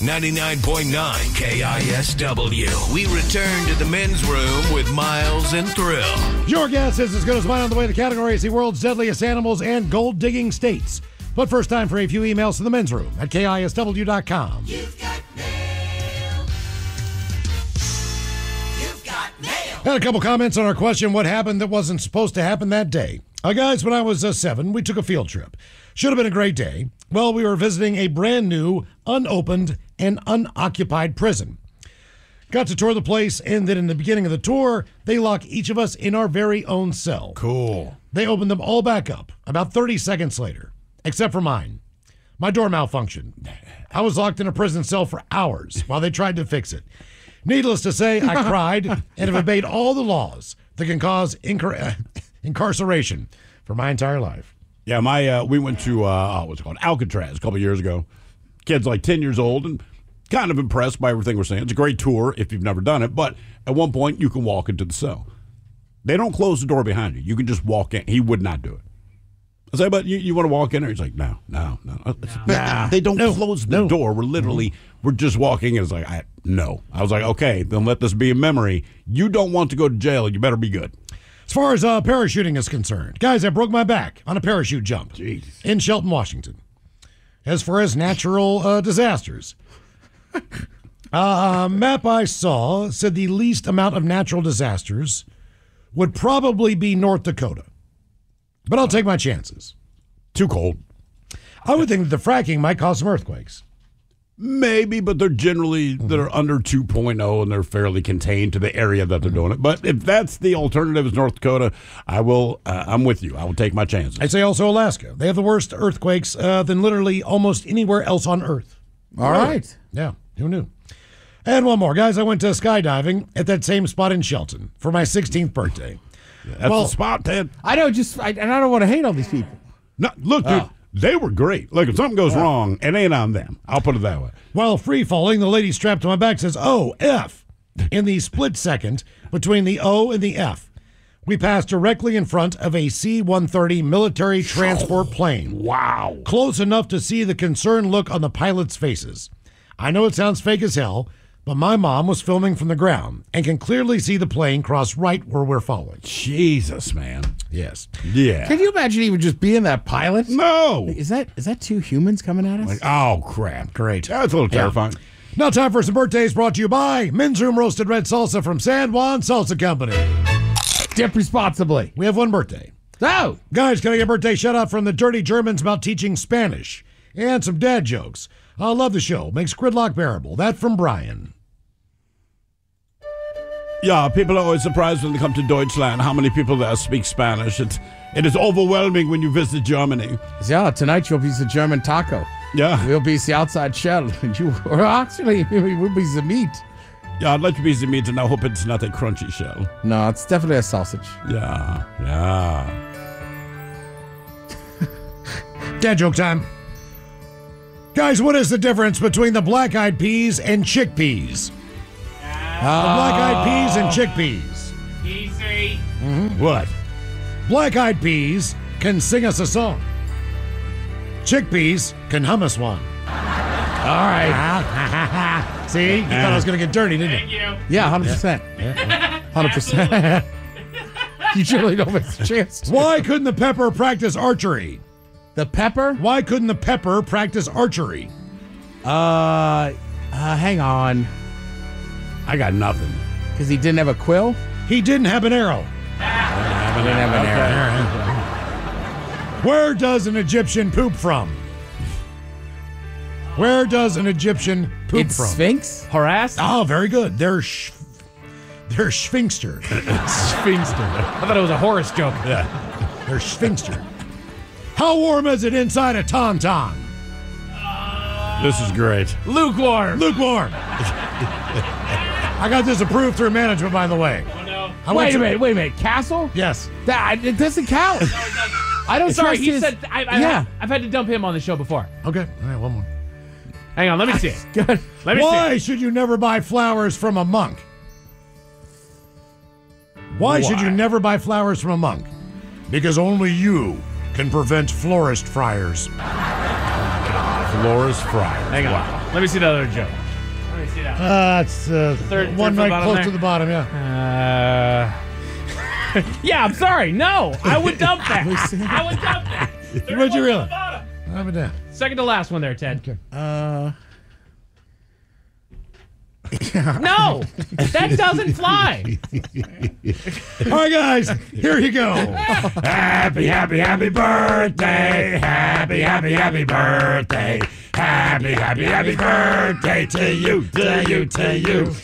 99.9 KISW. We return to the men's room with Miles and Thrill. Your guess is as good as mine on the way to categories, the world's deadliest animals and gold-digging states. But first, time for a few emails to the men's room at KISW.com. You've got mail. You've got mail. Had a couple comments on our question, what happened that wasn't supposed to happen that day? Guys, when I was 7, we took a field trip. Should have been a great day. Well, we were visiting a brand new, unopened, and unoccupied prison. Got to tour the place, and then in the beginning of the tour, they lock each of us in our very own cell. Cool. They opened them all back up about 30 seconds later, except for mine. My door malfunctioned. I was locked in a prison cell for hours while they tried to fix it. Needless to say, I cried and have obeyed all the laws that can cause incarceration for my entire life. Yeah, we went to what's it called, Alcatraz a couple years ago. Kid's like 10 years old and kind of impressed by everything we're saying. It's a great tour if you've never done it, but at one point you can walk into the cell. They don't close the door behind you. You can just walk in. He would not do it. I say, but you want to walk in there? He's like, no. Nah, they don't close the door. We're just walking in. It's like, no. I was like, okay, then let this be a memory. You don't want to go to jail. You better be good. As far as parachuting is concerned, guys, I broke my back on a parachute jump in Shelton, Washington. As far as natural disasters, a map I saw said the least amount of natural disasters would probably be North Dakota. But I'll take my chances. Too cold. I would think that the fracking might cause some earthquakes. Maybe, but they're generally they're under 2.0 and they're fairly contained to the area that they're doing it. But if that's the alternative is North Dakota, I'm with you. I will take my chances. I'd say also Alaska. They have the worst earthquakes than literally almost anywhere else on Earth. All right. Yeah, who knew? And one more. Guys, I went to skydiving at that same spot in Shelton for my 16th birthday. Yeah, that's the spot, Ted. I know, and I don't want to hate all these people. No, look, dude. They were great. Look, if something goes wrong, it ain't on them. I'll put it that way. While free falling, the lady strapped to my back says, "Oh, F," in the split second between the O and the F. We passed directly in front of a C-130 military transport plane. Wow. Close enough to see the concerned look on the pilots' faces. I know it sounds fake as hell, but my mom was filming from the ground and can clearly see the plane cross right where we're following. Jesus, man. Yes. Yeah. Can you imagine even just being that pilot? No. Is that two humans coming at us? Like, oh, crap. Great. That's a little terrifying. Now time for some birthdays brought to you by Men's Room Roasted Red Salsa from San Juan Salsa Company. Dip responsibly. We have one birthday. Oh. Guys, can I get a birthday shout out from the Dirty Germans about teaching Spanish? And some dad jokes. I love the show. Makes gridlock bearable. That from Brian. Yeah, people are always surprised when they come to Deutschland how many people there speak Spanish. It is overwhelming when you visit Germany. Yeah, tonight you'll be the German taco. Yeah. We'll be the outside shell. And you, or actually, we'll be the meat. Yeah, I'd like to be the meat, and I hope it's not a crunchy shell. No, it's definitely a sausage. Yeah. Dad joke time. Guys, what is the difference between the Black Eyed Peas and chickpeas? The Black Eyed Peas and chickpeas. Easy. What? Black Eyed Peas can sing us a song. Chickpeas can hum us one. All right. See? You thought I was going to get dirty, didn't Thank you? you. Yeah, 100%. 100%. You generally don't miss a chance. Why couldn't the pepper practice archery? The pepper? Why couldn't the pepper practice archery? Hang on. I got nothing. Because he didn't have a quill? He didn't have an arrow. He didn't have an arrow. Where does an Egyptian poop from? Where does an Egyptian poop It's from? Sphinx? Harassed? Oh, very good. They're sphinxter. Sphinxter. I thought it was a Horace joke. They're sphinxter. How warm is it inside a tauntaun? This is great. Lukewarm. Lukewarm. I got this approved through management, by the way. Oh, no. Wait a minute. Castle? Yes. It doesn't count. I don't Sorry, trust he his... said I've had to dump him on the show before. Okay. All right, one more. Hang on, let me see it. Good. Let me see Why it. should you never buy flowers from a monk? Why should you never buy flowers from a monk? Because only you can prevent florist friars. Florist Fryer. Hang on. Wow. Let me see the other joke. Let me see that. It's Third one from right bottom close there. to the bottom, yeah. Yeah, I'm sorry. No, I would dump that. I would dump that. Third Would you one really? from the bottom. Have it down. Second to last one there, Ted. Okay. No, that doesn't fly. All right, guys, here you go. Happy, happy, happy birthday. Happy, happy, happy birthday. Happy, happy, happy birthday to you, to you, to you.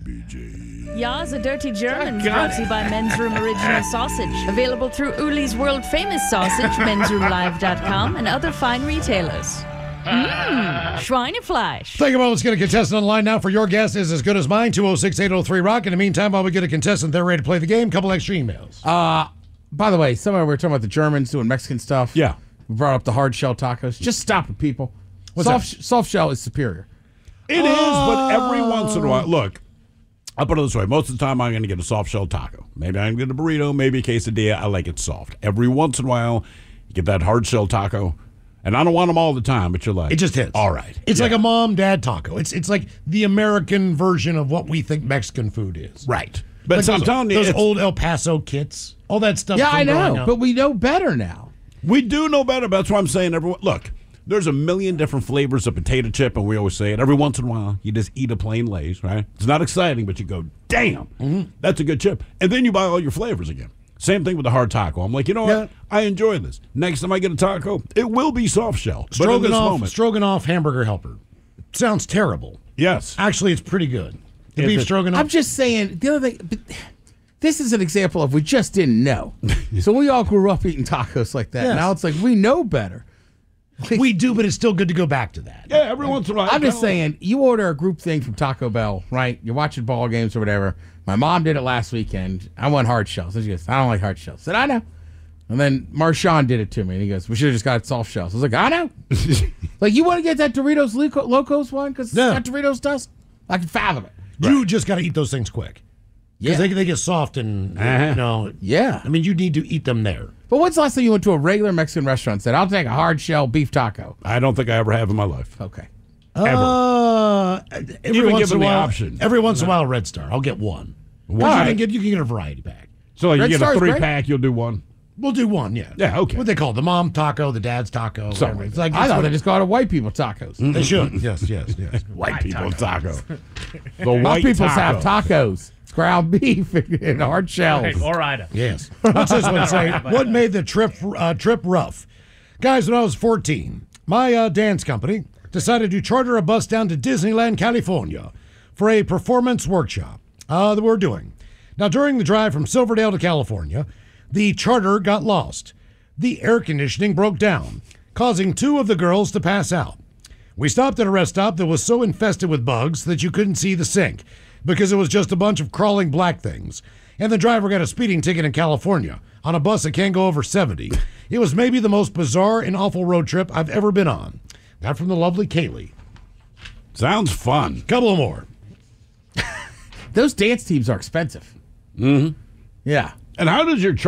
Ya's a Dirty Germans Got brought to you by Men's Room Original Sausage. Available through Uli's world famous sausage, mensroomlive.com, and other fine retailers. Schweinefleisch. Think about let's get a contestant on the line now for your guess is as good as mine. 206-803-ROCK. In the meantime, while we get a contestant, they're ready to play the game. Couple extra emails. By the way, somewhere we were talking about the Germans doing Mexican stuff. Yeah. We brought up the hard shell tacos. Just stop it, people. What's Soft shell is superior. It is, but every once in a while, look, I'll put it this way. Most of the time, I'm going to get a soft shell taco. Maybe I'm going to get a burrito, maybe a quesadilla. I like it soft. Every once in a while, you get that hard shell taco. And I don't want them all the time, but you're like, It just hits. All right. It's Yeah. like a mom-dad taco. It's like the American version of what we think Mexican food is. Right. But Like so I'm those, telling you, those it's- old El Paso kits, all that stuff. Yeah, from I growing know, up. but we know better now. we do know better. But that's why I'm saying, everyone, look, there's a million different flavors of potato chip, and we always say it. Every once in a while, you just eat a plain Lay's, right? It's not exciting, but you go, damn, that's a good chip. And then you buy all your flavors again. Same thing with the hard taco. I'm like, you know Yeah. what? I enjoy this. Next time I get a taco, it will be soft shell. But in this moment, Stroganoff hamburger helper. Sounds terrible. yes. Actually, it's pretty good. The Is beef it? stroganoff. I'm just saying, the other thing, but this is an example of we just didn't know. So we all grew up eating tacos like that. Yes. Now it's like we know better. we do, but it's still good to go back to that. Yeah, every once in a while. I'm just saying, you order a group thing from Taco Bell, right? You're watching ball games or whatever. My mom did it last weekend. I want hard shells. And she goes, I don't like hard shells. I said, I know. And then Marshawn did it to me, and he goes, we should have just got soft shells. I was like, I know. Like, you want to get that Doritos Locos one because Yeah. it's got Doritos dust? I can fathom it. You just got to eat those things quick. Because Yeah. they get soft and, Yeah. I mean, you need to eat them there. But when's the last time you went to a regular Mexican restaurant and said, I'll take a hard shell beef taco? I don't think I ever have in my life. Okay. Every Even once in given a the while, option. Every once in a while, Red Star. I'll get one. All You right. can get a variety pack. So like, you Red get Star's a great. 3-pack, you'll do one. We'll do one, yeah. Yeah, okay. What they call it? The mom taco, the dad's taco. Something whatever. like It's like I it's thought what- they just called it white people tacos. They should. Yes. White people taco. The My white people taco. have tacos, ground beef, and hard shells. Hey, all right. Yes. What's this one say? What made the trip rough? Guys, when I was 14, my dance company decided to charter a bus down to Disneyland, California for a performance workshop that we're doing. Now, during the drive from Silverdale to California, the charter got lost. The air conditioning broke down, causing 2 of the girls to pass out. We stopped at a rest stop that was so infested with bugs that you couldn't see the sink because it was just a bunch of crawling black things. And the driver got a speeding ticket in California on a bus that can't go over 70. It was maybe the most bizarre and awful road trip I've ever been on. That from the lovely Kaylee. Sounds fun. Couple more. Those dance teams are expensive. Mm-hmm. Yeah. And how does your